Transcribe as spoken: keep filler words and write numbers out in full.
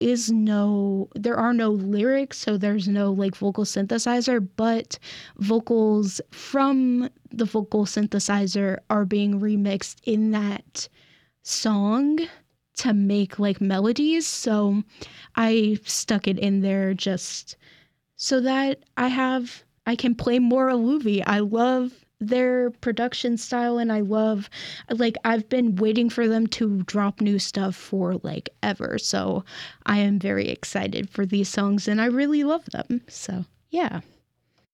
is no, there are no lyrics, so there's no like vocal synthesizer, but vocals from the vocal synthesizer are being remixed in that song to make like melodies. So I stuck it in there just so that I have, I can play more Aluvi. I love their production style and I love, like, I've been waiting for them to drop new stuff for like ever. So I am very excited for these songs and I really love them. So yeah.